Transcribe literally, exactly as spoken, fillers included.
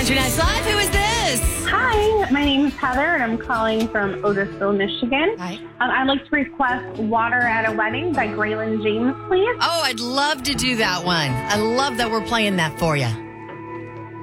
Country Nights Live, who is this? Hi, my name is Heather, and I'm calling from Otisville, Michigan. Hi. Um, I'd like to request Water at a Wedding by Graylin James, please. Oh, I'd love to do that one. I love that we're playing that for you.